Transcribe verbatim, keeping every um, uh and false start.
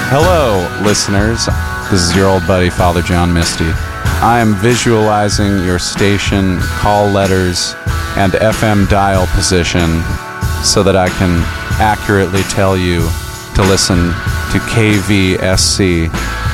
Hello, listeners. This is your old buddy, Father John Misty. I am visualizing your station, call letters, and F M dial position so that I can accurately tell you to listen to K V S C